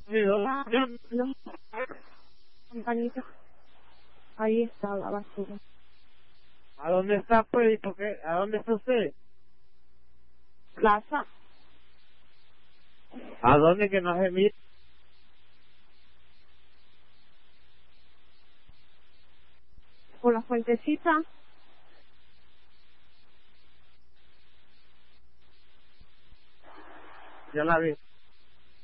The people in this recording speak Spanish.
No, compañito. Ahí está la basura. ¿A dónde está, pues? ¿Por qué? ¿A dónde está usted? Plaza. ¿A dónde que no se mira? Por la fuentecita. Yo la vi.